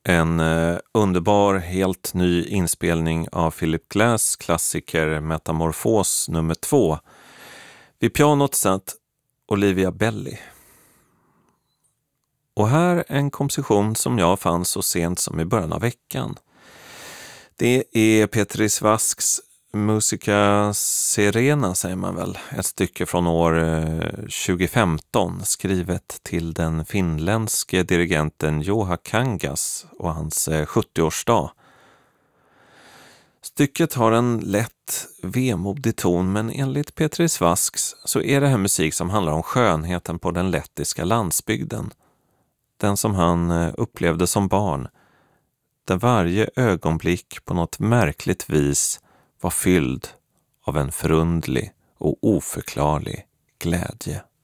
En underbar, helt ny inspelning av Philip Glass klassiker Metamorfos nummer 2. Vid pianot satt Olivia Belli. Och här en komposition som jag fann så sent som i början av veckan. Det är Petri Svasks Musica Serena, säger man väl. Ett stycke från år 2015 skrivet till den finländske dirigenten Juha Kangas och hans 70-årsdag. Stycket har en lätt vemodig ton, men enligt Petri Svasks så är det här musik som handlar om skönheten på den lettiska landsbygden. Den som han upplevde som barn, där varje ögonblick på något märkligt vis var fylld av en förundlig och oförklarlig glädje.